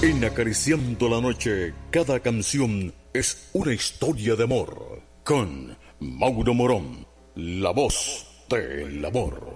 En Acariciando la Noche, cada canción es una historia de amor. Con Mauro Morón, la voz del amor.